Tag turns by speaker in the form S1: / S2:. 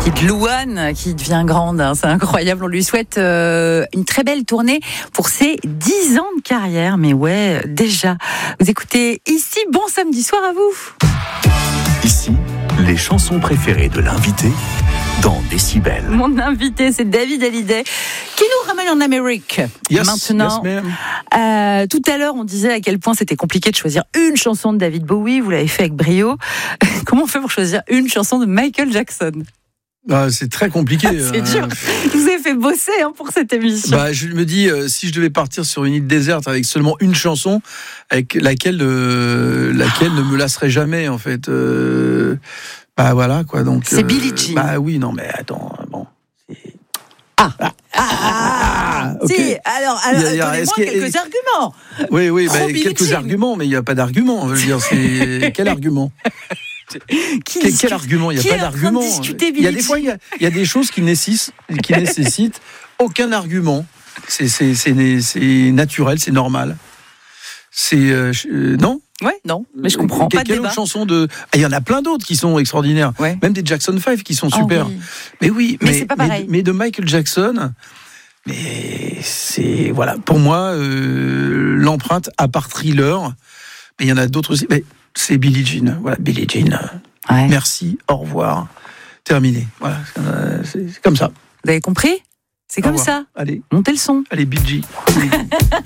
S1: petite Louane qui devient grande, hein, c'est incroyable. On lui souhaite une très belle tournée pour ses 10 ans de carrière. Mais ouais, déjà, vous écoutez ici, bon samedi soir à vous.
S2: Ici, les chansons préférées de l'invité dans Décibel.
S1: Mon invité, c'est David Hallyday, qui nous ramène en Amérique. Maintenant, tout à l'heure, on disait à quel point c'était compliqué de choisir une chanson de David Bowie. Vous l'avez fait avec brio. Comment on fait pour choisir une chanson de Michael Jackson ?
S3: C'est très compliqué.
S1: C'est dur. Je vous ai fait bosser pour cette émission.
S3: Je me dis, si je devais partir sur une île déserte avec seulement une chanson, avec laquelle ne me lasserait jamais, en fait. Voilà, quoi. Donc,
S1: c'est Billie Jean.
S3: Oui, non, mais attends, bon.
S1: Okay. Si, alors donnez-moi quelques arguments.
S3: Oui, quelques arguments, mais il n'y a pas d'argument. Je veux dire, c'est quel argument? Quel argument? Il n'y a pas d'argument. Il y a des fois, il y a des choses qui nécessitent aucun argument. C'est naturel, c'est normal. Non?
S1: Ouais, non, mais je comprends pas de débat.
S3: Autre chanson il y en a plein d'autres qui sont extraordinaires. Ouais. Même des Jackson 5 qui sont super.
S1: Oui. Mais c'est pas pareil.
S3: Mais de Michael Jackson, mais c'est, voilà, pour moi, l'empreinte, à part Thriller, mais il y en a d'autres aussi. Mais c'est Billie Jean. Voilà, Billie Jean. Ouais. Merci, au revoir. Terminé. Voilà, c'est comme ça.
S1: Vous avez compris ? C'est comme ça.
S3: Allez.
S1: Montez le son.
S3: Allez, Billie Jean.